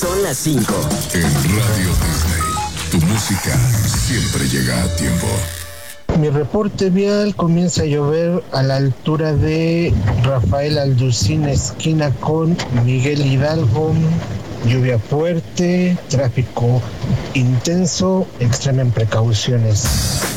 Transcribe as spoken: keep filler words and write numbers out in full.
Son las cinco. En Radio Disney, tu música siempre llega a tiempo. Mi reporte vial: comienza a llover a la altura de Rafael Alducín, esquina con Miguel Hidalgo. Lluvia fuerte, tráfico intenso, extremen precauciones.